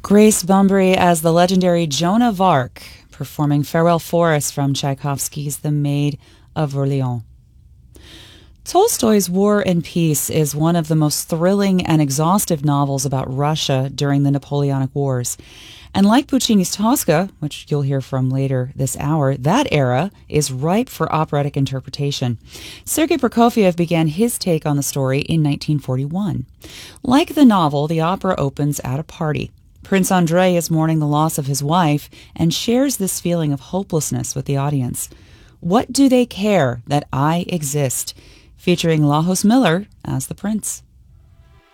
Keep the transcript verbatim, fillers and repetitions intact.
Grace Bumbry as the legendary Joan of Arc, performing Farewell Forest from Tchaikovsky's The Maid of Orleans. Tolstoy's War and Peace is one of the most thrilling and exhaustive novels about Russia during the Napoleonic Wars. And like Puccini's Tosca, which you'll hear from later this hour, that era is ripe for operatic interpretation. Sergei Prokofiev began his take on the story in nineteen forty-one. Like the novel, the opera opens at a party. Prince Andrei is mourning the loss of his wife and shares this feeling of hopelessness with the audience. What do they care that I exist? Featuring Lajos Miller as the prince.